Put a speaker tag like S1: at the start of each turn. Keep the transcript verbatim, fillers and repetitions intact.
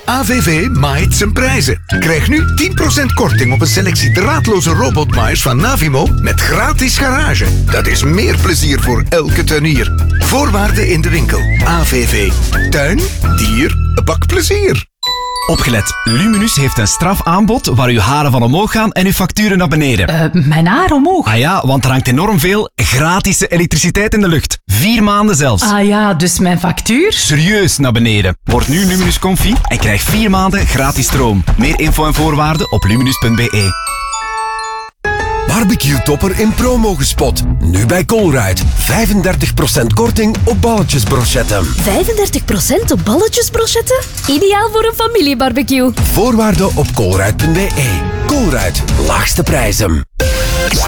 S1: A V V maait zijn prijzen. Krijg nu tien procent korting op een selectie draadloze robotmaaiers van Navimo met gratis garage. Dat is meer plezier voor elke tuinier. Voorwaarden in de winkel. A V V. Tuin, dier, bakplezier.
S2: Opgelet, Luminus heeft een strafaanbod waar uw haren van omhoog gaan en uw facturen naar beneden.
S3: Uh, mijn haar omhoog?
S2: Ah ja, want er hangt enorm veel gratis elektriciteit in de lucht. Vier maanden zelfs.
S3: Ah ja, dus mijn factuur?
S2: Serieus naar beneden. Word nu Luminus Comfy en krijg vier maanden gratis stroom. Meer info en voorwaarden op luminus punt b e.
S4: Barbecue topper in promo gespot. Nu bij Colruyt. vijfendertig procent korting op balletjesbrochetten.
S5: vijfendertig procent op balletjesbrochetten? Ideaal voor een familiebarbecue.
S4: Voorwaarden op colruyt punt b e. Colruyt. Laagste prijzen.